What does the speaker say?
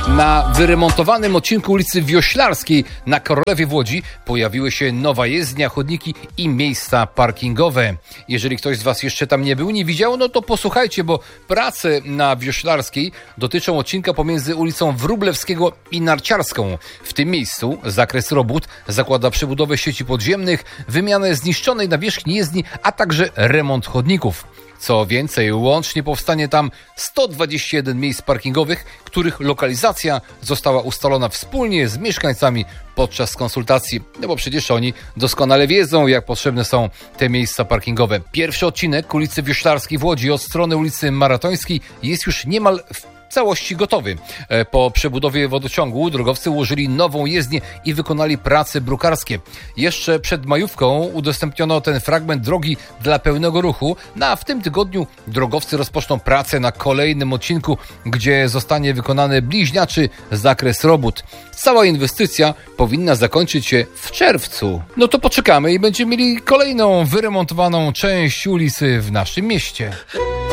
Na wyremontowanym odcinku ulicy Wioślarskiej na Korolewie w Łodzi pojawiły się nowa jezdnia, chodniki i miejsca parkingowe. Jeżeli ktoś z Was jeszcze tam nie był, nie widział, no to posłuchajcie, bo prace na Wioślarskiej dotyczą odcinka pomiędzy ulicą Wróblewskiego i Narciarską. W tym miejscu zakres robót zakłada przebudowę sieci podziemnych, wymianę zniszczonej nawierzchni jezdni, a także remont chodników. Co więcej, łącznie powstanie tam 121 miejsc parkingowych, których lokalizacja została ustalona wspólnie z mieszkańcami podczas konsultacji. No bo przecież oni doskonale wiedzą, jak potrzebne są te miejsca parkingowe. Pierwszy odcinek ulicy Wioślarskiej w Łodzi od strony ulicy Maratońskiej jest już niemal w całości gotowy. Po przebudowie wodociągu drogowcy ułożyli nową jezdnię i wykonali prace brukarskie. Jeszcze przed majówką udostępniono ten fragment drogi dla pełnego ruchu, a w tym tygodniu drogowcy rozpoczną pracę na kolejnym odcinku, gdzie zostanie wykonany bliźniaczy zakres robót. Cała inwestycja powinna zakończyć się w czerwcu. No to poczekamy i będziemy mieli kolejną wyremontowaną część ulicy w naszym mieście.